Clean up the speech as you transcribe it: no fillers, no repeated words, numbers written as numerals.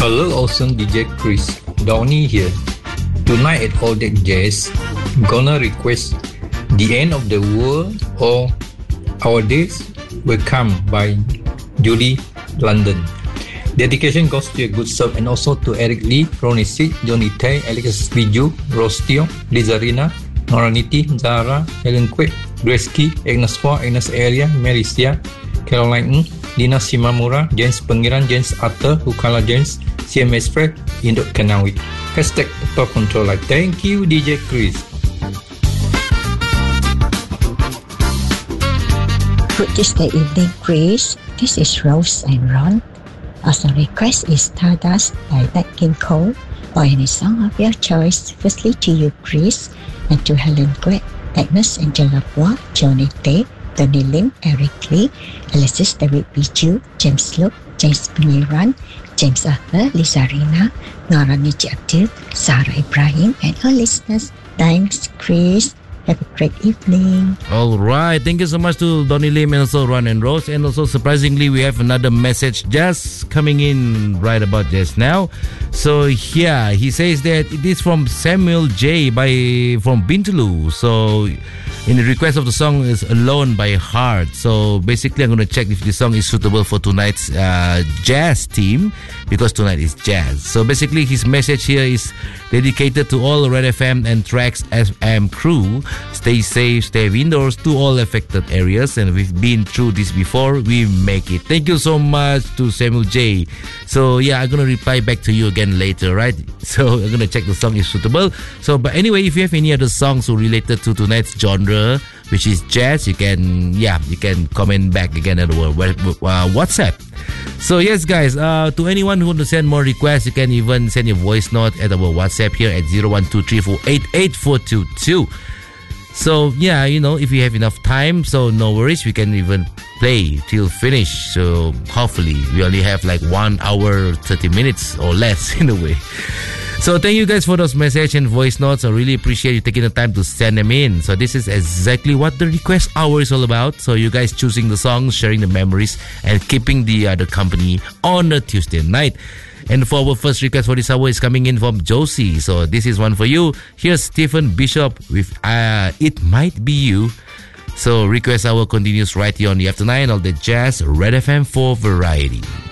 Hello, awesome DJ Chris. Donnie here. Tonight at All That Jazz, gonna request The End of the World or Our Days Will Come by Julie London. Dedication goes to a good self and also to Eric Lee, Ronnie C, Johnny Tay, Alexis Biju, Rostio, Lizarina, Noraniti, Zara, Helen Quick, Grace Key, Agnes Four, Agnes Area, Maricia, Caroline Ng, Dina Shimamura, James Pengiran, James Arthur, Hukala James, CMS Fred, Induk Kanawi. Hashtag Top Controller. Thank you, DJ Chris. Good Tuesday evening, Chris. This is Rose and Ron. Also request is Stardust by Nat King Cole or any song of your choice. Firstly to you, Chris, and to Helen Quet, Agnes Angela Bois, Johnny Tay, Tony Lim, Eric Lee, Alexis David Biju, James Luke, James Pengiran, James Arthur, Lisa Rina, Nora Niji Abdul, Sarah Ibrahim, and all listeners. Thanks, Chris. Have a great evening. All right. Thank you so much to Donnie Lim and also Ron and Rose. And also, surprisingly, we have another message just coming in right about just now. So, yeah, he says that it is from Samuel J. from Bintulu. So, in the request of the song is Alone by Heart. So, basically, I'm going to check if the song is suitable for tonight's jazz team because tonight is jazz. So, basically, his message here is dedicated to all Red FM and Tracks FM crew. Stay safe, stay indoors to all affected areas, and we've been through this before, we make it. Thank you so much to Samuel J. So yeah, I'm gonna reply back to you again later, right? So I'm gonna check the song is suitable. So but anyway, if you have any other songs related to tonight's genre, which is jazz, you can comment back again at our WhatsApp. So yes, guys, to anyone who want to send more requests, you can even send your voice note at our WhatsApp here at 0123488422. So yeah, if you have enough time, so no worries, we can even play till finish. So hopefully we only have like 1 hour 30 minutes or less in a way. So thank you guys for those messages and voice notes. I really appreciate you taking the time to send them in. So this is exactly what the request hour is all about. So you guys choosing the songs, sharing the memories, and keeping the other company on a Tuesday night. And for our first request for this hour is coming in from Josie. So this is one for you. Here's Stephen Bishop with It Might Be You. So request hour continues right here on the After 9 of the Jazz Red FM for Variety.